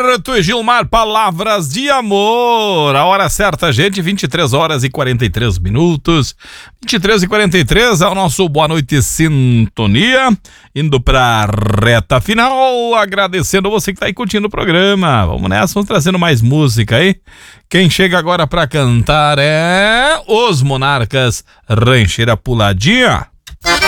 Gilberto e Gilmar, palavras de amor. A hora certa, gente, 23h43. 23h43 é o nosso Boa Noite Sintonia. Indo pra reta final, agradecendo você que tá aí curtindo o programa. Vamos nessa, vamos trazendo mais música aí. Quem chega agora pra cantar é os Monarcas, Rancheira Puladinha.